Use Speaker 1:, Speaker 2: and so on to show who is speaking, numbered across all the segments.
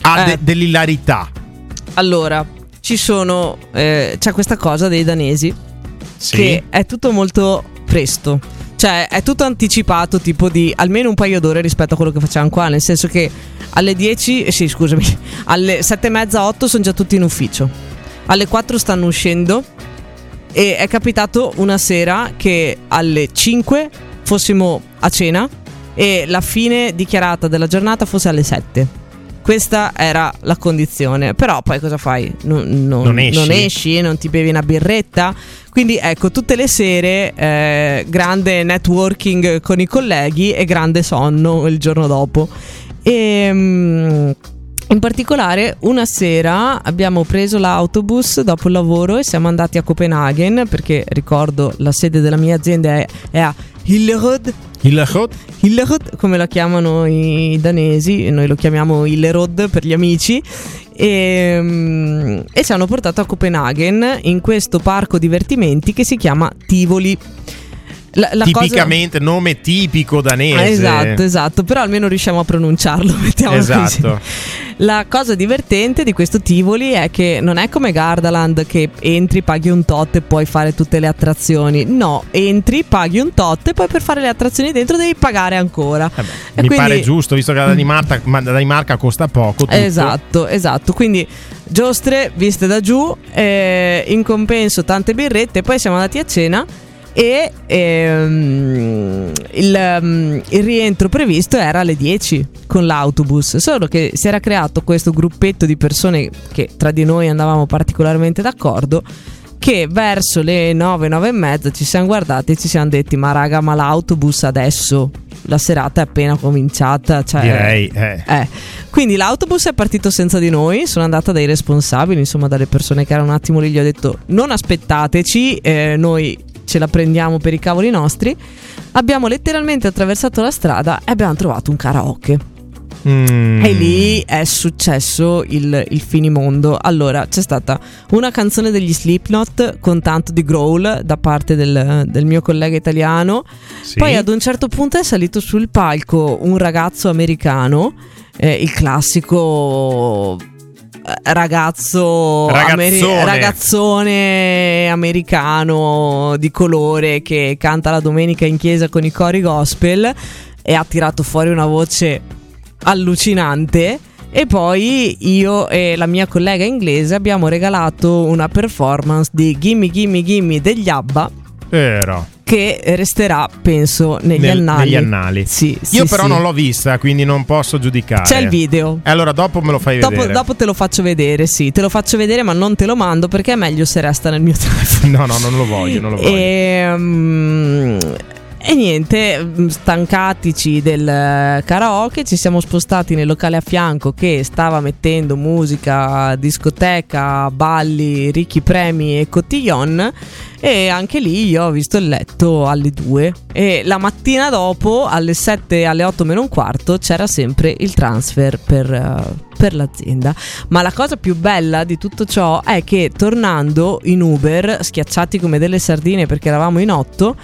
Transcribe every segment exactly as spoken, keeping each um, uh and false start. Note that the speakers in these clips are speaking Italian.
Speaker 1: ha
Speaker 2: Eh.
Speaker 1: de- dell'ilarità.
Speaker 2: Allora, ci sono eh, c'è questa cosa dei danesi
Speaker 1: Sì.
Speaker 2: che è tutto molto presto. Cioè è tutto anticipato, tipo di almeno un paio d'ore rispetto a quello che facciamo qua. Nel senso che alle dieci, eh, sì scusami, alle sette e mezza, otto sono già tutti in ufficio. Alle quattro stanno uscendo. E è capitato una sera che alle cinque fossimo a cena e la fine dichiarata della giornata fosse alle sette. Questa era la condizione. Però poi cosa fai? Non, non,
Speaker 1: Non esci.
Speaker 2: non esci, non ti bevi una birretta. Quindi ecco, tutte le sere eh, grande networking con i colleghi e grande sonno il giorno dopo. E mm, in particolare una sera abbiamo preso l'autobus dopo il lavoro e siamo andati a Copenaghen, perché ricordo la sede della mia azienda è, è a Hillerød.
Speaker 1: Hillerød?
Speaker 2: Hillerød, come la chiamano i danesi, noi lo chiamiamo Hillerød per gli amici. E, mm, e ci hanno portato a Copenaghen in questo parco divertimenti che si chiama Tivoli. La, la
Speaker 1: Tipicamente nome tipico danese.
Speaker 2: cosa... Esatto, esatto, però almeno riusciamo a pronunciarlo, mettiamolo
Speaker 1: Esatto.
Speaker 2: così. La cosa divertente di questo Tivoli è che non è come Gardaland che entri, paghi un tot e puoi fare tutte le attrazioni. No, entri, paghi un tot e poi per fare le attrazioni dentro devi pagare ancora.
Speaker 1: Eh beh,
Speaker 2: E
Speaker 1: mi
Speaker 2: quindi-
Speaker 1: pare giusto, visto che la Danimarca, ma la Danimarca costa poco. tutto.
Speaker 2: Esatto, esatto. Quindi giostre viste da giù, eh, in compenso tante birrette. Poi siamo andati a cena e ehm, il, um, il rientro previsto era alle dieci con l'autobus. Solo che si era creato questo gruppetto di persone che tra di noi andavamo particolarmente d'accordo, che verso le nove, nove e mezza ci siamo guardati e ci siamo detti: ma raga, ma l'autobus adesso? La serata è appena cominciata, cioè,
Speaker 1: Direi, eh.
Speaker 2: eh. Quindi l'autobus è partito senza di noi. Sono andata dai responsabili, insomma dalle persone che erano un attimo lì, gli ho detto: non aspettateci, eh, noi ce la prendiamo per i cavoli nostri. Abbiamo letteralmente attraversato la strada e abbiamo trovato un karaoke.
Speaker 1: Mm.
Speaker 2: E lì è successo il, il finimondo. Allora, c'è stata una canzone degli Slipknot con tanto di growl da parte del, del mio collega italiano.
Speaker 1: Sì.
Speaker 2: Poi ad un certo punto è salito sul palco un ragazzo americano, eh, il classico eh, ragazzo
Speaker 1: Ragazzone.
Speaker 2: ragazzone americano di colore che canta la domenica in chiesa con i cori gospel, e ha tirato fuori una voce allucinante. E poi io e la mia collega inglese abbiamo regalato una performance di Gimme Gimme Gimme degli ABBA,
Speaker 1: Vero.
Speaker 2: che resterà penso negli
Speaker 1: Nel-
Speaker 2: annali.
Speaker 1: negli annali.
Speaker 2: Sì, sì,
Speaker 1: Io però
Speaker 2: sì.
Speaker 1: non l'ho vista, quindi non posso giudicare.
Speaker 2: C'è il video.
Speaker 1: E allora dopo me lo fai
Speaker 2: Dopo,
Speaker 1: vedere.
Speaker 2: dopo te lo faccio vedere, sì, te lo faccio vedere, ma non te lo mando perché è meglio se resta nel mio telefono.
Speaker 1: No, no, non lo voglio, non lo voglio.
Speaker 2: E, mm, e niente, stancatici del karaoke, ci siamo spostati nel locale a fianco che stava mettendo musica, discoteca, balli, ricchi premi e cotillon. E anche lì io ho visto il letto alle due. E la mattina dopo, alle sette, alle otto meno un quarto, c'era sempre il transfer per, uh, per l'azienda. Ma la cosa più bella di tutto ciò è che tornando in Uber, schiacciati come delle sardine perché eravamo in otto,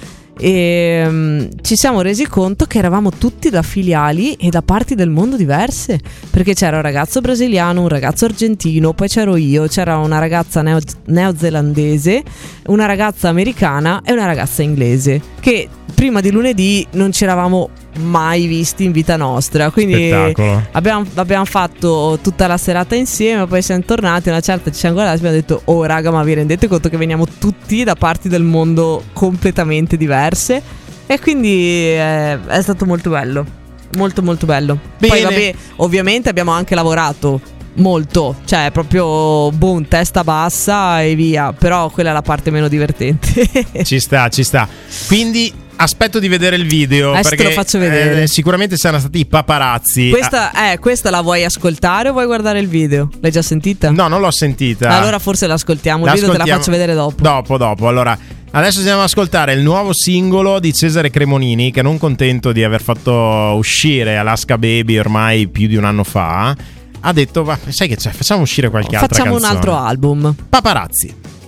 Speaker 2: e um, ci siamo resi conto che eravamo tutti da filiali e da parti del mondo diverse, perché c'era un ragazzo brasiliano, un ragazzo argentino, poi c'ero io, c'era una ragazza neo- neozelandese, una ragazza americana e una ragazza inglese, che prima di lunedì non ci eravamo mai visti in vita nostra. Quindi
Speaker 1: Spettacolo.
Speaker 2: abbiamo, abbiamo fatto tutta la serata insieme, poi siamo tornati, una certa ci siamo guardati e abbiamo detto: oh raga, ma vi rendete conto che veniamo tutti da parti del mondo completamente diverse? E quindi è, è stato molto bello, molto molto bello.
Speaker 1: Bene.
Speaker 2: Poi vabbè, ovviamente abbiamo anche lavorato molto, cioè proprio boom, testa bassa e via. Però quella è la parte meno divertente.
Speaker 1: Ci sta, ci sta. Quindi aspetto di vedere il video,
Speaker 2: Adesso te
Speaker 1: perché
Speaker 2: lo faccio vedere.
Speaker 1: eh, sicuramente saranno stati i paparazzi.
Speaker 2: Questa, eh, questa la vuoi ascoltare o vuoi guardare il video? L'hai già sentita?
Speaker 1: Ah, no, non l'ho sentita.
Speaker 2: Allora forse l'ascoltiamo. Il video te la faccio vedere dopo.
Speaker 1: Dopo, dopo. Allora, adesso andiamo ad ascoltare il nuovo singolo di Cesare Cremonini, che non contento di aver fatto uscire Alaska Baby ormai più di un anno fa, ha detto: va, sai che c'è, facciamo uscire qualche altra
Speaker 2: Facciamo
Speaker 1: canzone.
Speaker 2: un altro album.
Speaker 1: Paparazzi.